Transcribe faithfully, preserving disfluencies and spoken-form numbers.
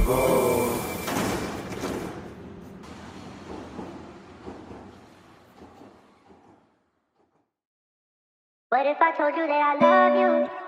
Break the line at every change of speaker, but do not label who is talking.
What if I told you that I love you?